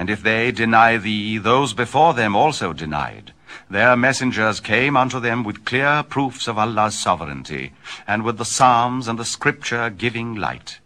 And if they deny thee, those before them also denied. Their messengers came unto them with clear proofs of Allah's sovereignty, and with the Psalms and the Scripture giving light.